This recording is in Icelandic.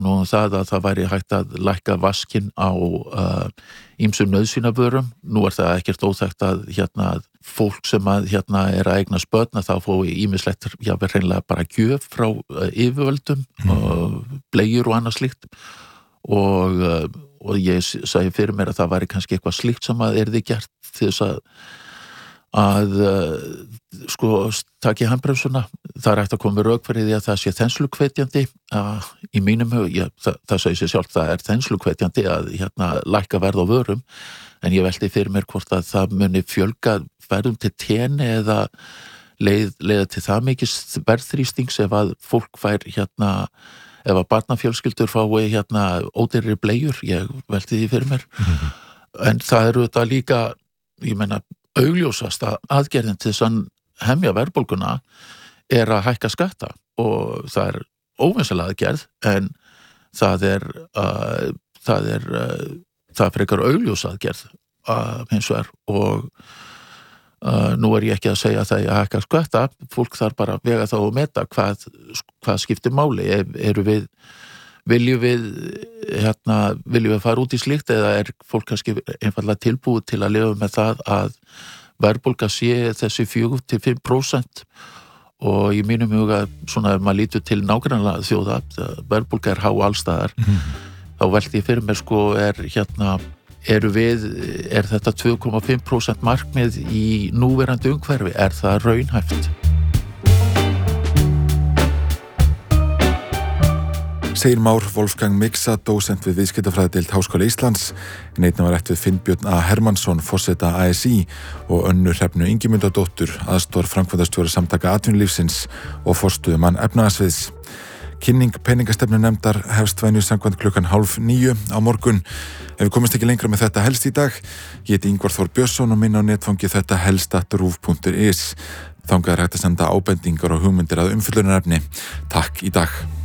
nú það að það væri hægt að lækka vaskinn á ýmsum nauðsynjavörum. Nú það ekkert óþekkt að fólk sem að eignast börn að þá fái ýmislegt jafnvel hreinlega bara gjöf frá yfirvöldum, bleiur og annað slíkt og ég sagði fyrir mér að það væri kannski eitthvað slíkt sem að yrði gert til þess að taki handbremsuna. Það hægt að koma rök fyrir því að það sé þenslukvetjandi í mínum hug, það segir sér sjálf, það þenslukvetjandi að lækka verð á vörum, en ég velti fyrir mér hvort að það muni fjölga verðum til tenni eða leiða til það mikið verðþrýstings ef að fólk fær ef að barnafjölskyldur fái ódýrari bleiur, ég velti því fyrir mér. En það þetta líka, ég meina, augljósasta aðgerðin til þess að hemja verðbólguna að hækka skatta og það óvinsalega aðgerð, en það frekar augljós aðgerð hins vegar og nú ég ekki að segja það að hækka skatta, fólk þarf bara að vega það og meta hvað skiptir máli, viljum við fara út í slíkt eða fólk kannski einfallega tilbúið til að lifa með það að verðbólga sé þessi 4-5% og í mínum huga svona ef maður lítur til nágrannalega þjóða, verðbólga há allstaðar, þá velti ég fyrir mér er þetta 2,5% markmið í núverandi umhverfi, það raunhæft? Segir Már Wolfgang Mixa, dósent við viðskiptafræðideild Háskóla Íslands, en einnig var rætt við Finnbjörn A. Hermannsson, forseta ASÍ og Önnu Hrefnu Ingimundardóttur, aðstoðar framkvæmdastjóra Samtaka atvinnulífsins og forstöðumann efnahagsviðs. Kynning peningastefnunefndar hefst venju samkvæmt 8:30 á morgun. Ef við komumst ekki lengra með þetta helst í dag, ég heiti Ingvar Þór Björnsson og minna á netfangi þetta helst@ruv.is. Þangað hægt að senda ábendingar og hugmyndir að umfjöllunarefni. Takk í dag.